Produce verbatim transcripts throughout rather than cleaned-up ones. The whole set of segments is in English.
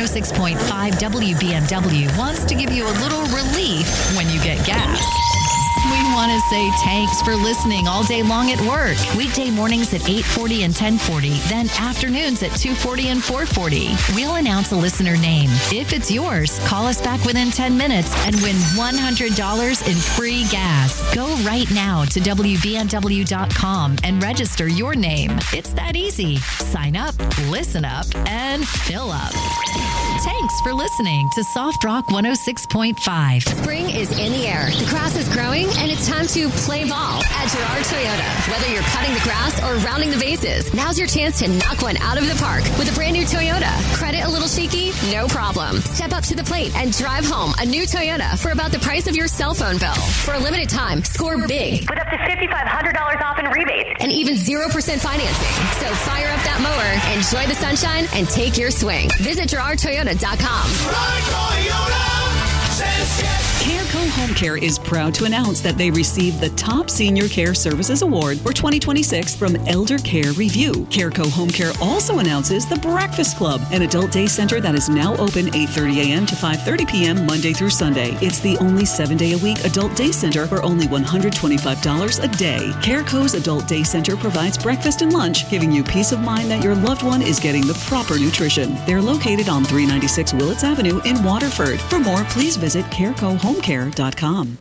oh six point five W B M W wants to give you a little relief when you get gas. We want to say thanks for listening all day long at work. Weekday mornings at eight forty and ten forty, then afternoons at two forty and four forty. We'll announce a listener name. If it's yours, call us back within ten minutes and win one hundred dollars in free gas. Go right now to W B M W dot com and register your name. It's that easy. Sign up, listen up, and fill up. Thanks for listening to Soft Rock one oh six point five. Spring is in the air. The grass is growing, and it's time to play ball at Girard Toyota. Whether you're cutting the grass or rounding the bases, now's your chance to knock one out of the park with a brand new Toyota. Credit a little shaky? No problem. Step up to the plate and drive home a new Toyota for about the price of your cell phone bill. For a limited time, score big with up to five thousand five hundred dollars off in rebates and even zero percent financing. So fire up that mower, enjoy the sunshine, and take your swing. Visit Girard Toyota dot com. Careco Home Care is proud to announce that they received the Top Senior Care Services Award for twenty twenty-six from Elder Care Review. Careco Home Care also announces the Breakfast Club, an adult day center that is now open eight thirty a.m. to five thirty p.m. Monday through Sunday. It's the only seven-day-a-week adult day center for only one hundred twenty-five dollars a day. Careco's Adult Day Center provides breakfast and lunch, giving you peace of mind that your loved one is getting the proper nutrition. They're located on three ninety-six Willits Avenue in Waterford. For more, please visit careco home care dot com.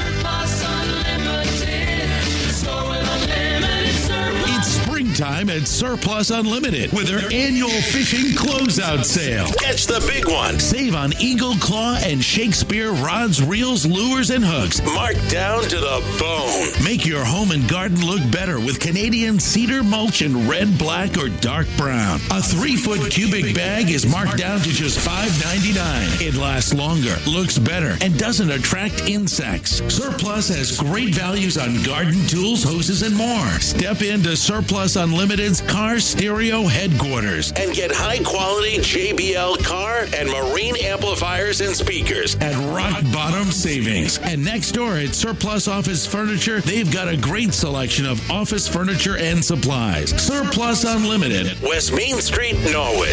Time at Surplus Unlimited with their annual fishing closeout sale. Catch the big one. Save on Eagle Claw and Shakespeare rods, reels, lures, and hooks. Marked down to the bone. Make your home and garden look better with Canadian cedar mulch in red, black, or dark brown. A three-foot cubic bag is marked down to just five ninety-nine. It lasts longer, looks better, and doesn't attract insects. Surplus has great values on garden tools, hoses, and more. Step into Surplus Unlimited's car stereo headquarters and get high-quality J B L car and marine amplifiers and speakers at rock-bottom savings. And next door at Surplus Office Furniture, they've got a great selection of office furniture and supplies. Surplus Unlimited, West Main Street, Norwich.